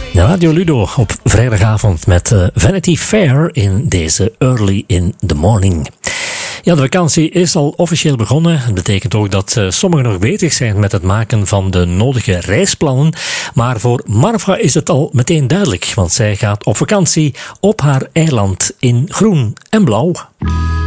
Radio Ludo op vrijdagavond met Vanity Fair in deze Early in the Morning. Ja, de vakantie is al officieel begonnen. Dat betekent ook dat sommigen nog bezig zijn met het maken van de nodige reisplannen. Maar voor Marva is het al meteen duidelijk, want zij gaat op vakantie op haar eiland in groen en blauw.